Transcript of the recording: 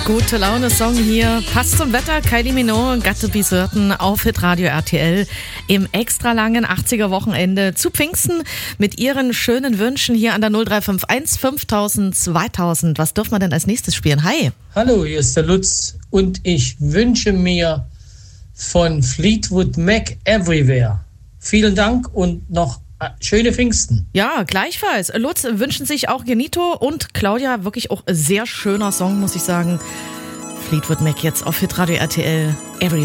Gute Laune-Song hier. Passt zum Wetter. Kylie Minogue, Got to Be Certain auf Hitradio RTL im extra langen 80er-Wochenende zu Pfingsten mit ihren schönen Wünschen hier an der 0351 5000 2000. Was dürfen wir denn als nächstes spielen? Hi. Hallo, hier ist der Lutz und ich wünsche mir von Fleetwood Mac Everywhere. Vielen Dank und noch schöne Pfingsten. Ja, gleichfalls. Lutz wünschen sich auch Genito und Claudia wirklich auch sehr schöner Song, muss ich sagen. Fleetwood Mac jetzt auf Hitradio RTL Everywhere.